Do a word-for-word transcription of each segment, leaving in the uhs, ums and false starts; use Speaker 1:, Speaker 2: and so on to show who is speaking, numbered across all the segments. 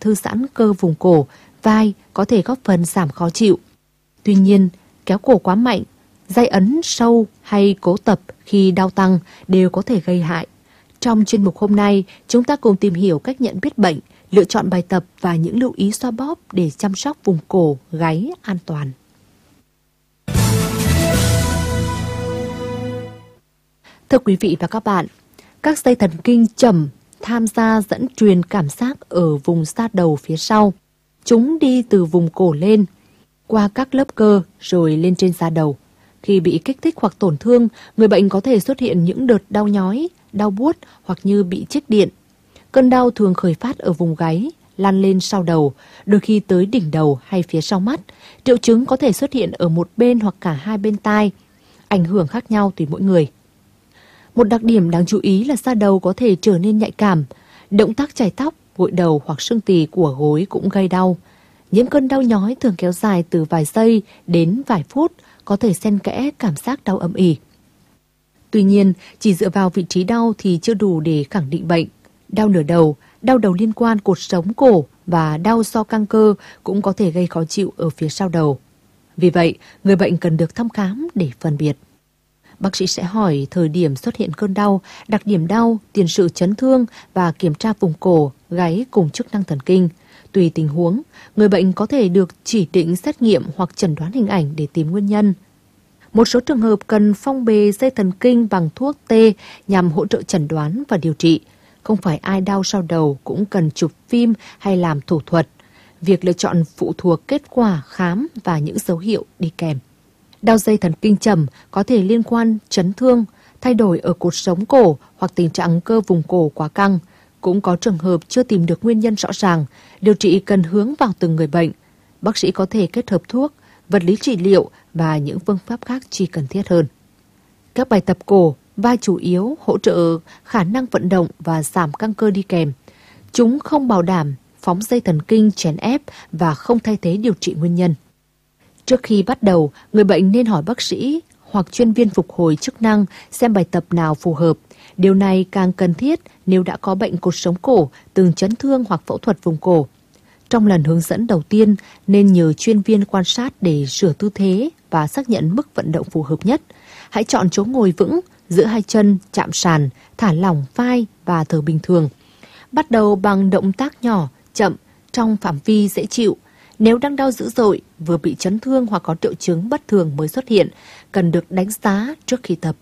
Speaker 1: thư giãn cơ vùng cổ, vai, có thể góp phần giảm khó chịu. Tuy nhiên, kéo cổ quá mạnh, day ấn sâu hay cố tập khi đau tăng đều có thể gây hại. Trong chuyên mục hôm nay, chúng ta cùng tìm hiểu cách nhận biết bệnh, lựa chọn bài tập và những lưu ý xoa bóp để chăm sóc vùng cổ, gáy an toàn. Thưa quý vị và các bạn, các dây thần kinh chẩm tham gia dẫn truyền cảm giác ở vùng da đầu phía sau. Chúng đi từ vùng cổ lên, qua các lớp cơ rồi lên trên da đầu. Khi bị kích thích hoặc tổn thương, người bệnh có thể xuất hiện những đợt đau nhói, đau buốt hoặc như bị chích điện. Cơn đau thường khởi phát ở vùng gáy, lan lên sau đầu, đôi khi tới đỉnh đầu hay phía sau mắt. Triệu chứng có thể xuất hiện ở một bên hoặc cả hai bên tai, ảnh hưởng khác nhau tùy mỗi người. Một đặc điểm đáng chú ý là da đầu có thể trở nên nhạy cảm. Động tác chải tóc, gội đầu hoặc xương tỳ của gối cũng gây đau. Những cơn đau nhói thường kéo dài từ vài giây đến vài phút, có thể xen kẽ cảm giác đau âm ỉ. Tuy nhiên, chỉ dựa vào vị trí đau thì chưa đủ để khẳng định bệnh. Đau nửa đầu, đau đầu liên quan cột sống cổ và đau do căng cơ cũng có thể gây khó chịu ở phía sau đầu. Vì vậy, người bệnh cần được thăm khám để phân biệt. Bác sĩ sẽ hỏi thời điểm xuất hiện cơn đau, đặc điểm đau, tiền sử chấn thương và kiểm tra vùng cổ, gáy cùng chức năng thần kinh. Tùy tình huống, người bệnh có thể được chỉ định xét nghiệm hoặc chẩn đoán hình ảnh để tìm nguyên nhân. Một số trường hợp cần phong bề dây thần kinh bằng thuốc tê nhằm hỗ trợ chẩn đoán và điều trị. Không phải ai đau sau đầu cũng cần chụp phim hay làm thủ thuật. Việc lựa chọn phụ thuộc kết quả khám và những dấu hiệu đi kèm. Đau dây thần kinh chẩm có thể liên quan chấn thương, thay đổi ở cột sống cổ hoặc tình trạng cơ vùng cổ quá căng. Cũng có trường hợp chưa tìm được nguyên nhân rõ ràng, điều trị cần hướng vào từng người bệnh. Bác sĩ có thể kết hợp thuốc, vật lý trị liệu và những phương pháp khác khi cần thiết hơn. Các bài tập cổ, vai chủ yếu hỗ trợ khả năng vận động và giảm căng cơ đi kèm. Chúng không bảo đảm phóng dây thần kinh chèn ép và không thay thế điều trị nguyên nhân. Trước khi bắt đầu, người bệnh nên hỏi bác sĩ hoặc chuyên viên phục hồi chức năng xem bài tập nào phù hợp. Điều này càng cần thiết nếu đã có bệnh cột sống cổ, từng chấn thương hoặc phẫu thuật vùng cổ. Trong lần hướng dẫn đầu tiên, nên nhờ chuyên viên quan sát để sửa tư thế và xác nhận mức vận động phù hợp nhất. Hãy chọn chỗ ngồi vững, giữa hai chân, chạm sàn, thả lỏng vai và thở bình thường. Bắt đầu bằng động tác nhỏ, chậm, trong phạm vi dễ chịu. Nếu đang đau dữ dội, vừa bị chấn thương hoặc có triệu chứng bất thường mới xuất hiện, cần được đánh giá trước khi tập.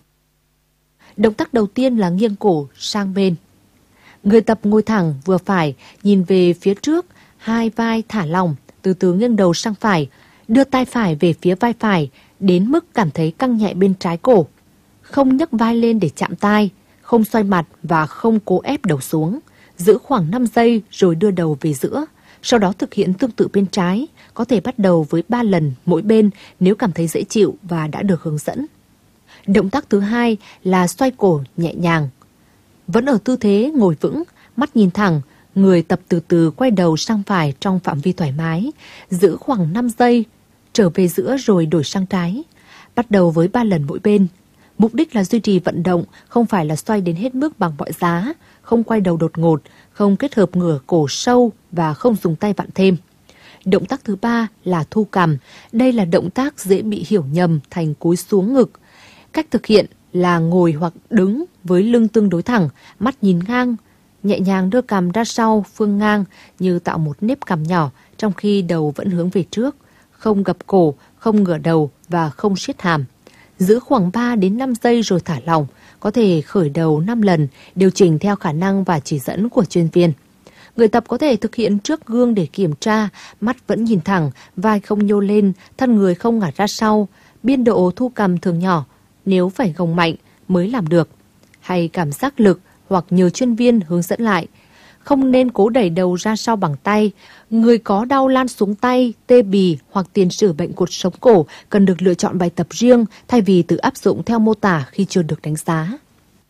Speaker 1: Động tác đầu tiên là nghiêng cổ sang bên. Người tập ngồi thẳng vừa phải, nhìn về phía trước, hai vai thả lỏng, từ từ nghiêng đầu sang phải, đưa tay phải về phía vai phải, đến mức cảm thấy căng nhẹ bên trái cổ. Không nhấc vai lên để chạm tai, không xoay mặt và không cố ép đầu xuống. Giữ khoảng năm giây rồi đưa đầu về giữa. Sau đó thực hiện tương tự bên trái, có thể bắt đầu với ba lần mỗi bên nếu cảm thấy dễ chịu và đã được hướng dẫn. Động tác thứ hai là xoay cổ nhẹ nhàng. Vẫn ở tư thế ngồi vững, mắt nhìn thẳng, người tập từ từ quay đầu sang phải trong phạm vi thoải mái, giữ khoảng năm giây, trở về giữa rồi đổi sang trái. Bắt đầu với ba lần mỗi bên. Mục đích là duy trì vận động, không phải là xoay đến hết mức bằng mọi giá, không quay đầu đột ngột, không kết hợp ngửa cổ sâu và không dùng tay vặn thêm. Động tác thứ ba là thu cằm. Đây là động tác dễ bị hiểu nhầm thành cúi xuống ngực. Cách thực hiện là ngồi hoặc đứng với lưng tương đối thẳng, mắt nhìn ngang, nhẹ nhàng đưa cằm ra sau phương ngang như tạo một nếp cằm nhỏ, trong khi đầu vẫn hướng về trước, không gập cổ, không ngửa đầu và không siết hàm. Giữ khoảng ba đến năm giây rồi thả lỏng, có thể khởi đầu năm lần, điều chỉnh theo khả năng và chỉ dẫn của chuyên viên. Người tập có thể thực hiện trước gương để kiểm tra, mắt vẫn nhìn thẳng, vai không nhô lên, thân người không ngả ra sau, biên độ thu cằm thường nhỏ, nếu phải gồng mạnh mới làm được, hay cảm giác lực hoặc nhờ chuyên viên hướng dẫn lại. Không nên cố đẩy đầu ra sau bằng tay. Người có đau lan xuống tay, tê bì hoặc tiền sử bệnh cột sống cổ cần được lựa chọn bài tập riêng thay vì tự áp dụng theo mô tả khi chưa được đánh giá.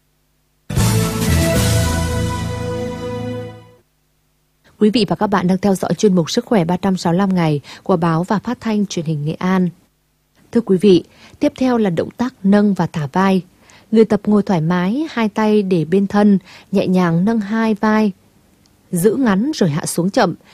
Speaker 1: Quý vị và các bạn đang theo dõi chuyên mục Sức khỏe ba trăm sáu mươi lăm ngày của báo và phát thanh truyền hình Nghệ An. Thưa quý vị, tiếp theo là động tác nâng và thả vai. Người tập ngồi thoải mái, hai tay để bên thân, nhẹ nhàng nâng hai vai. Giữ ngắn rồi hạ xuống chậm,